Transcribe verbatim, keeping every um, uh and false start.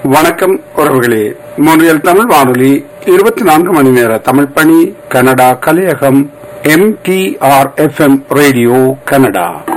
வணக்கம் உறவுகளே. மொழியல் தமிழ் வானொலி இருபத்தி நான்கு மணி நேர தமிழ் பணி Canada கலையகம் M D R F M radio Canada.